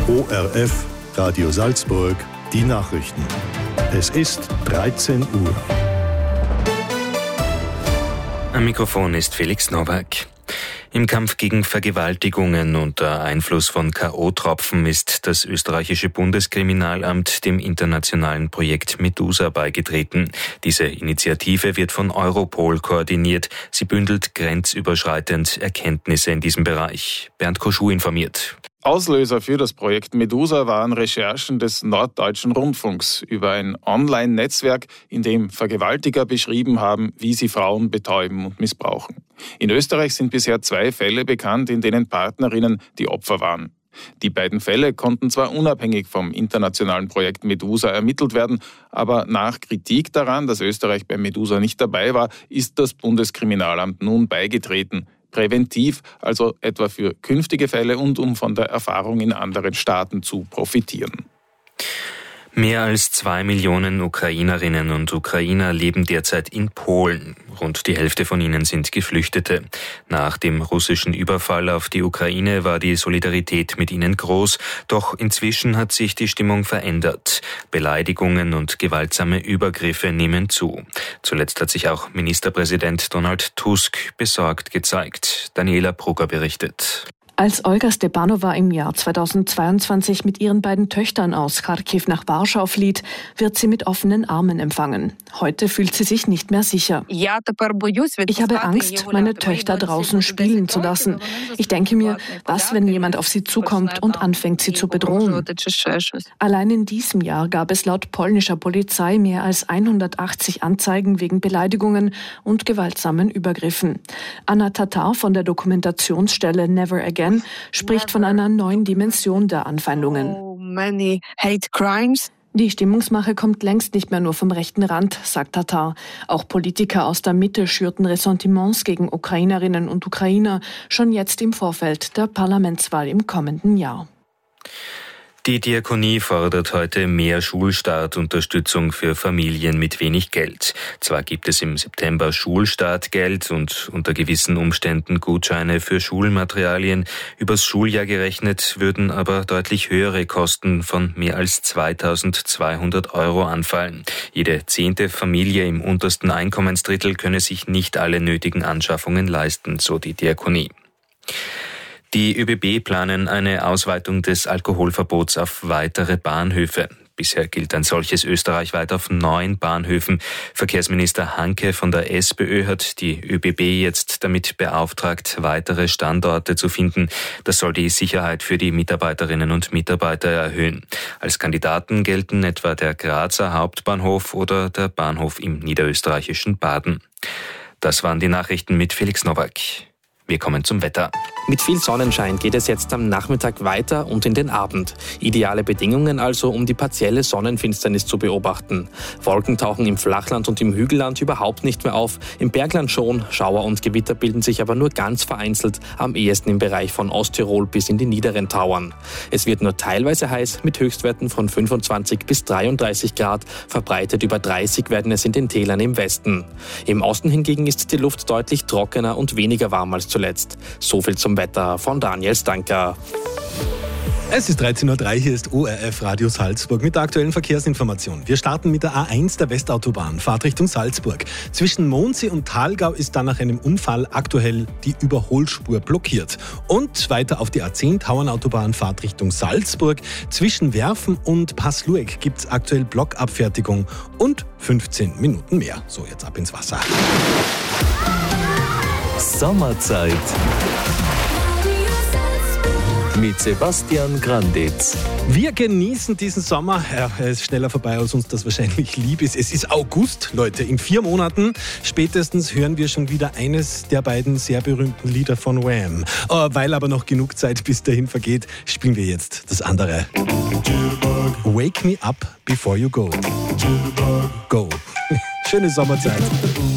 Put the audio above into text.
ORF, Radio Salzburg, die Nachrichten. Es ist 13 Uhr. Am Mikrofon ist Felix Nowak. Im Kampf gegen Vergewaltigungen unter Einfluss von K.O.-Tropfen ist das österreichische Bundeskriminalamt dem internationalen Projekt Medusa beigetreten. Diese Initiative wird von Europol koordiniert. Sie bündelt grenzüberschreitend Erkenntnisse in diesem Bereich. Bernd Koschuh informiert. Auslöser für das Projekt Medusa waren Recherchen des Norddeutschen Rundfunks über ein Online-Netzwerk, in dem Vergewaltiger beschrieben haben, wie sie Frauen betäuben und missbrauchen. In Österreich sind bisher 2 Fälle bekannt, in denen Partnerinnen die Opfer waren. Die beiden Fälle konnten zwar unabhängig vom internationalen Projekt Medusa ermittelt werden, aber nach Kritik daran, dass Österreich bei Medusa nicht dabei war, ist das Bundeskriminalamt nun beigetreten. Präventiv, also etwa für künftige Fälle und um von der Erfahrung in anderen Staaten zu profitieren. Mehr als 2 Millionen Ukrainerinnen und Ukrainer leben derzeit in Polen. Rund die Hälfte von ihnen sind Geflüchtete. Nach dem russischen Überfall auf die Ukraine war die Solidarität mit ihnen groß. Doch inzwischen hat sich die Stimmung verändert. Beleidigungen und gewaltsame Übergriffe nehmen zu. Zuletzt hat sich auch Ministerpräsident Donald Tusk besorgt gezeigt. Daniela Brugger berichtet. Als Olga Stepanova im Jahr 2022 mit ihren beiden Töchtern aus Charkiw nach Warschau flieht, wird sie mit offenen Armen empfangen. Heute fühlt sie sich nicht mehr sicher. Ich habe Angst, meine Töchter draußen spielen zu lassen. Ich denke mir, was, wenn jemand auf sie zukommt und anfängt, sie zu bedrohen? Allein in diesem Jahr gab es laut polnischer Polizei mehr als 180 Anzeigen wegen Beleidigungen und gewaltsamen Übergriffen. Anna Tatar von der Dokumentationsstelle Never Again spricht von einer neuen Dimension der Anfeindungen. Die Stimmungsmache kommt längst nicht mehr nur vom rechten Rand, sagt Tatar. Auch Politiker aus der Mitte schürten Ressentiments gegen Ukrainerinnen und Ukrainer, schon jetzt im Vorfeld der Parlamentswahl im kommenden Jahr. Die Diakonie fordert heute mehr Schulstartunterstützung für Familien mit wenig Geld. Zwar gibt es im September Schulstartgeld und unter gewissen Umständen Gutscheine für Schulmaterialien. Übers Schuljahr gerechnet würden aber deutlich höhere Kosten von mehr als 2.200 € anfallen. Jede 10. Familie im untersten Einkommensdrittel könne sich nicht alle nötigen Anschaffungen leisten, so die Diakonie. Die ÖBB planen eine Ausweitung des Alkoholverbots auf weitere Bahnhöfe. Bisher gilt ein solches österreichweit auf 9 Bahnhöfen. Verkehrsminister Hanke von der SPÖ hat die ÖBB jetzt damit beauftragt, weitere Standorte zu finden. Das soll die Sicherheit für die Mitarbeiterinnen und Mitarbeiter erhöhen. Als Kandidaten gelten etwa der Grazer Hauptbahnhof oder der Bahnhof im niederösterreichischen Baden. Das waren die Nachrichten mit Felix Nowak. Wir kommen zum Wetter. Mit viel Sonnenschein geht es jetzt am Nachmittag weiter und in den Abend. Ideale Bedingungen also, um die partielle Sonnenfinsternis zu beobachten. Wolken tauchen im Flachland und im Hügelland überhaupt nicht mehr auf. Im Bergland schon. Schauer und Gewitter bilden sich aber nur ganz vereinzelt, am ehesten im Bereich von Osttirol bis in die niederen Tauern. Es wird nur teilweise heiß mit Höchstwerten von 25 bis 33 Grad. Verbreitet über 30 werden es in den Tälern im Westen. Im Osten hingegen ist die Luft deutlich trockener und weniger warm als zuletzt. So viel zum Wetter von Daniel Stanker. Es ist 13.03 Uhr, hier ist ORF Radio Salzburg mit der aktuellen Verkehrsinformation. Wir starten mit der A1 der Westautobahn, Fahrt Richtung Salzburg. Zwischen Mondsee und Thalgau ist dann nach einem Unfall aktuell die Überholspur blockiert. Und weiter auf die A10 Tauernautobahn, Fahrt Richtung Salzburg. Zwischen Werfen und Passlueck gibt es aktuell Blockabfertigung und 15 Minuten mehr. So, jetzt ab ins Wasser. Sommerzeit mit Sebastian Granditz. Wir genießen diesen Sommer. Ja, er ist schneller vorbei, als uns das wahrscheinlich lieb ist. Es ist August, Leute. In 4 Monaten spätestens hören wir schon wieder eines der beiden sehr berühmten Lieder von Wham. Weil aber noch genug Zeit bis dahin vergeht, spielen wir jetzt das andere. Wake me up before you go. Go. Schöne Sommerzeit.